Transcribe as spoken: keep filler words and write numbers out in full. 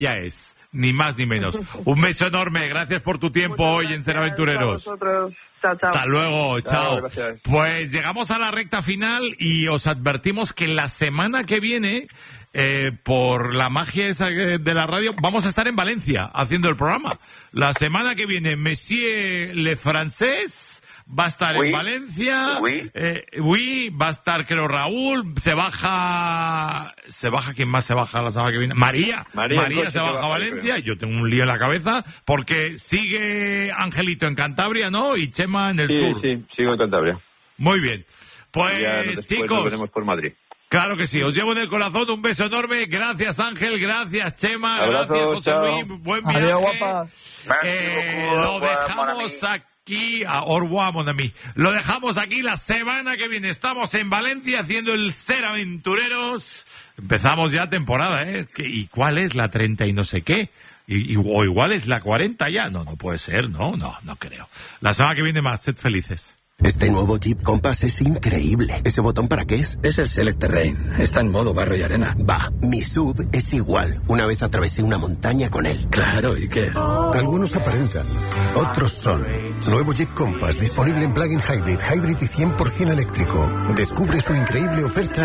ya es, ni más ni menos. Un beso enorme, gracias por tu tiempo hoy en Ser Aventureros. Chao, chao. Hasta luego, chao. Chao, Pues llegamos a la recta final y os advertimos que la semana que viene, eh, por la magia esa de la radio, vamos a estar en Valencia haciendo el programa. La semana que viene, Monsieur Le Français va a estar Oui. en Valencia. Oui. Eh, oui, va a estar, creo, Raúl. Se baja. ¿Se baja? ¿Quién más se baja la semana que viene? María. María, María el coche se baja a baja, Valencia. Yo tengo un lío en la cabeza porque sigue Angelito en Cantabria, ¿no? Y Chema en el Sí, sur. sí, sigo en Cantabria. Muy bien. Pues, Ya después nos chicos. veremos por Madrid. Claro que sí, os llevo en el corazón, un beso enorme. Gracias, Ángel, gracias, Chema, Abrazo, gracias, José chao. Luis, buen viaje. Adiós, guapa. Eh, lo dejamos aquí, a au revoir, mon ami. Lo dejamos aquí la semana que viene. Estamos en Valencia haciendo el Ser Aventureros. Empezamos ya temporada, ¿eh? ¿Qué- ¿Y cuál es la treinta y no sé qué? Y, y- o igual es la cuarenta ya. No, no puede ser, no, no, no creo. La semana que viene más, sed felices. Este nuevo Jeep Compass es increíble. ¿Ese botón para qué es? Es el Select Terrain. Está en modo barro y arena. Va, mi sub es igual. Una vez atravesé una montaña con él. Claro, ¿y qué? Algunos aparentan, otros son. Nuevo Jeep Compass disponible en plug-in hybrid, hybrid y cien por ciento eléctrico. Descubre su increíble oferta